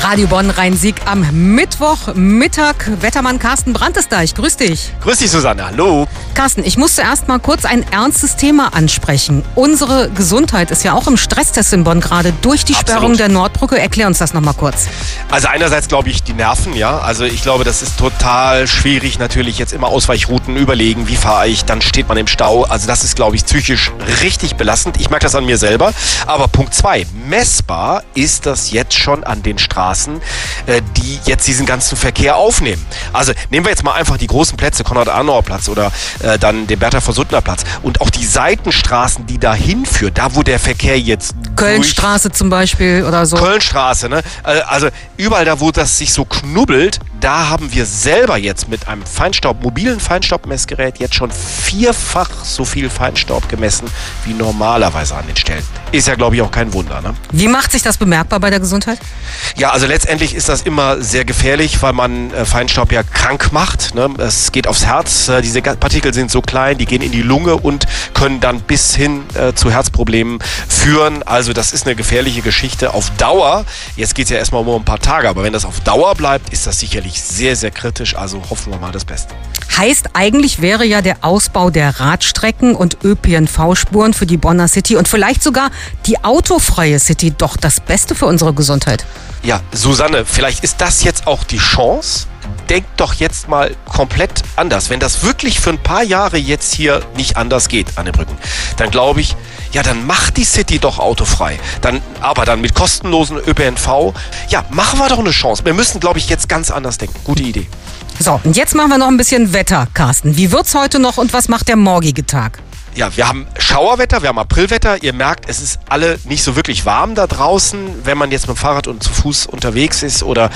Radio Bonn Rhein-Sieg am Mittwochmittag. Wettermann Carsten Brandt ist da. Ich grüße dich. Grüß dich, Susanne. Hallo. Carsten, ich muss zuerst mal kurz ein ernstes Thema ansprechen. Unsere Gesundheit ist ja auch im Stresstest in Bonn gerade durch die Sperrung der Nordbrücke. Erklär uns das nochmal kurz. Also einerseits glaube ich die Nerven, ja. Also ich glaube, das ist total schwierig natürlich jetzt immer Ausweichrouten überlegen. Wie fahre ich? Dann steht man im Stau. Also das ist, glaube ich, psychisch richtig belastend. Ich merke das an mir selber. Aber Punkt 2. Messbar ist das jetzt schon an den Straßen, die jetzt diesen ganzen Verkehr aufnehmen. Also nehmen wir jetzt mal einfach die großen Plätze, Konrad-Adenauer-Platz oder dann den Bertha-von-Suttner-Platz und auch die Seitenstraßen, die dahin führen, da wo der Verkehr jetzt Kölnstraße zum Beispiel oder so. Kölnstraße, ne? Also überall da, wo das sich so knubbelt, da haben wir selber jetzt mit einem mobilen Feinstaubmessgerät jetzt schon 4-fach so viel Feinstaub gemessen wie normalerweise an den Stellen. Ist ja, glaube ich, auch kein Wunder, ne? Wie macht sich das bemerkbar bei der Gesundheit? Ja, also letztendlich ist das immer sehr gefährlich, weil man Feinstaub ja krank macht, ne? Es geht aufs Herz, diese Partikel sind so klein, die gehen in die Lunge und können dann bis hin zu Herzproblemen führen. Also das ist eine gefährliche Geschichte auf Dauer. Jetzt geht es ja erstmal um ein paar Tage, aber wenn das auf Dauer bleibt, ist das sicherlich sehr, sehr kritisch. Also hoffen wir mal das Beste. Heißt, eigentlich wäre ja der Ausbau der Radstrecken und ÖPNV-Spuren für die Bonner City und vielleicht sogar die autofreie City doch das Beste für unsere Gesundheit. Ja, Susanne, vielleicht ist das jetzt auch die Chance. Denkt doch jetzt mal komplett anders. Wenn das wirklich für ein paar Jahre jetzt hier nicht anders geht an den Brücken, dann glaube ich, ja, dann macht die City doch autofrei. Aber dann mit kostenlosen ÖPNV. Ja, machen wir doch eine Chance. Wir müssen, glaube ich, jetzt ganz anders denken. Gute Idee. So, und jetzt machen wir noch ein bisschen Wetter, Carsten. Wie wird's heute noch und was macht der morgige Tag? Ja, wir haben Schauerwetter, wir haben Aprilwetter. Ihr merkt, es ist alle nicht so wirklich warm da draußen, wenn man jetzt mit dem Fahrrad und zu Fuß unterwegs ist oder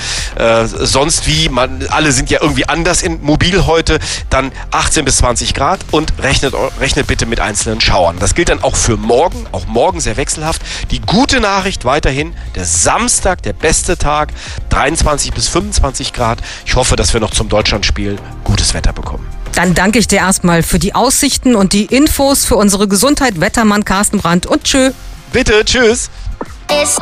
sonst wie. Alle sind ja irgendwie anders mobil heute. Dann 18 bis 20 Grad und rechnet bitte mit einzelnen Schauern. Das gilt dann auch für morgen, auch morgen sehr wechselhaft. Die gute Nachricht weiterhin, der Samstag, der beste Tag, 23 bis 25 Grad. Ich hoffe, dass wir noch zum Deutschlandspiel gutes Wetter bekommen. Dann danke ich dir erstmal für die Aussichten und die Infos für unsere Gesundheit. Wettermann Carsten Brandt und tschö. Bitte, tschüss.